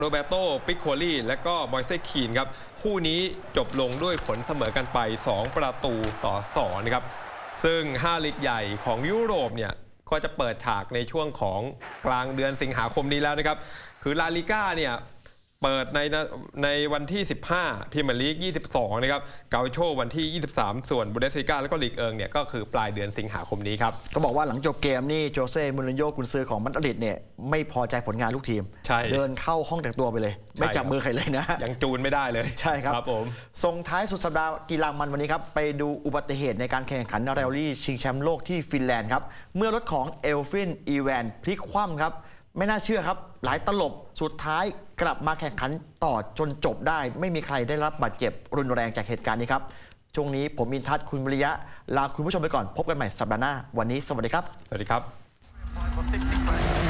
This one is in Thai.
โรเบโต ปิกโคลีและก็มอยเซคีนครับคู่นี้จบลงด้วยผลเสมอกันไป 2 ประตูต่อ 2 นะครับซึ่ง 5 ลีกใหญ่ของยุโรปเนี่ยก็จะเปิดฉากในช่วงของกลางเดือนสิงหาคมนี้แล้วนะครับคือลาลิก้าเนี่ยเปิดในวันที่ 15 พรีเมียร์ลีก 22 นะครับเกาโชวันที่ 23 ส่วนบุนเดสลีกาและก็ลีกเอิงเนี่ยก็คือปลายเดือนสิงหาคมนี้ครับก็บอกว่าหลังจบเกมนี่โจเซ่ มูรินโญ่กุนซือของมาดริดเนี่ยไม่พอใจผลงานลูกทีมเดินเข้าห้องแต่งตัวไปเลยไม่จับมือใครเลยนะยังจูนไม่ได้เลยใช่ครับผมส่งท้ายสุดสัปดาห์กีฬามันวันนี้ครับไปดูอุบัติเหตุในการแข่งขันแรลลี่ชิงแชมป์โลกที่ฟินแลนด์ครับเมื่อรถของเอลฟินอีแวนพลิกคว่ำครับไม่น่าเชื่อครับหลายตลบสุดท้ายกลับมาแข่งขันต่อจนจบได้ไม่มีใครได้รับบาดเจ็บรุนแรงจากเหตุการณ์นี้ครับช่วงนี้ผมอินทัศน์คุณวิริยะลาคุณผู้ชมไปก่อนพบกันใหม่สัปดาห์หน้าวันนี้สวัสดีครับสวัสดีครับ